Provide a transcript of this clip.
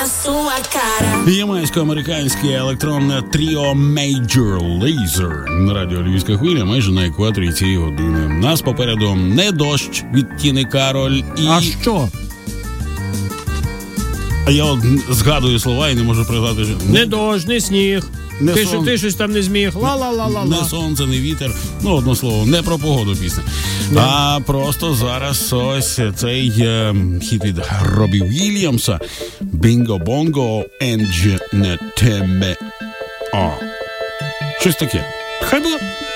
Ямайсько-американське електронне тріо Major Lazer на радіо Львівська хвиля майже на екваторі цієї години. Нас попереду не дощ від Тіни Кароль і... А що? А я от згадую слова і не можу пригадати. Не дощ, не сніг. Ти щось там не зміг. Ла-ла-ла-ла-ла. Не сонце, не вітер. Ну, одно слово, не про погоду пісня. А просто зараз ось цей хіт від Робі Вільямса «Бінго Бонго Енджі не теме». Щось таке. Хай було.